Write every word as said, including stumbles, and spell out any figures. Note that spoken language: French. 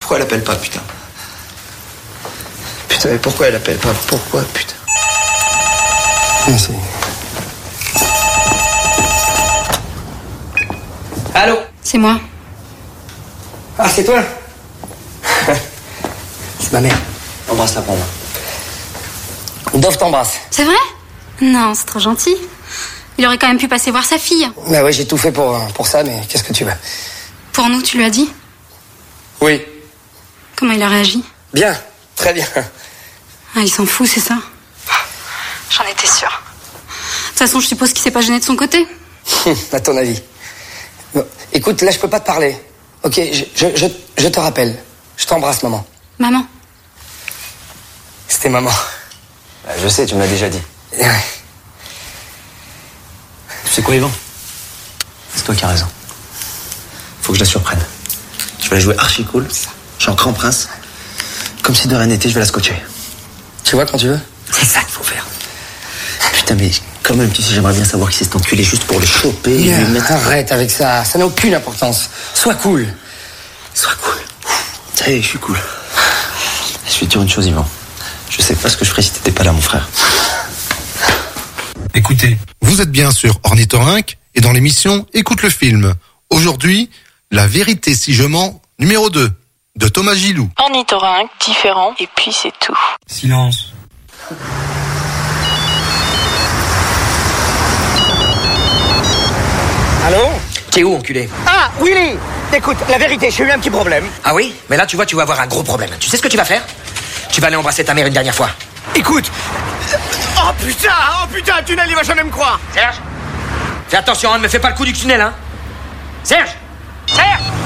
Pourquoi elle appelle pas, putain? Putain, mais pourquoi elle appelle pas? Pourquoi, putain? Merci. Allô? C'est moi. Ah, c'est toi? C'est ma mère. Embrasse-la pour moi. Dove t'embrasse. C'est vrai? Non, c'est trop gentil. Il aurait quand même pu passer voir sa fille. Bah ouais, j'ai tout fait pour, pour ça, mais qu'est-ce que tu veux? Pour nous, tu lui as dit? Oui. Comment il a réagi? Bien, très bien. Ah, il s'en fout, c'est ça? J'en étais sûre. De toute façon, je suppose qu'il s'est pas gêné de son côté. À ton avis. Bon, écoute, là, je peux pas te parler. Ok, je, je, je, je te rappelle. Je t'embrasse, maman. Maman? C'était maman. Bah, je sais, tu me l'as déjà dit. Ouais. Tu sais quoi, Yvan? C'est toi qui as raison. Faut que je la surprenne. Je vais la jouer archi cool. Genre grand prince. Comme si de rien n'était, je vais la scotcher. Tu vois quand tu veux? C'est ça qu'il faut faire. Putain, mais quand même, tu sais, j'aimerais bien savoir qui c'est cet enculé juste pour le choper et Yeah, lui mettre... arrête avec ça, ça n'a aucune importance. Sois cool. Sois cool. Ça y est, je suis cool. Je vais te dire une chose, Yvan. Je sais pas ce que je ferais si t'étais pas là, mon frère. Écoutez, vous êtes bien sur Ornithorynque et dans l'émission Écoute le film. Aujourd'hui, La vérité si je mens, numéro deux, de Thomas Gilou. Ornithorynque, différent, et puis c'est tout. Silence. Allô? T'es où, enculé? Ah, Willy! Écoute, la vérité, j'ai eu un petit problème. Ah oui? Mais là, tu vois, tu vas avoir un gros problème. Tu sais ce que tu vas faire? Tu vas aller embrasser ta mère une dernière fois. Écoute! Oh putain! Oh putain, le tunnel, il va jamais me croire! Serge? Fais attention, hein, ne me fais pas le coup du tunnel, hein? Serge! Serge!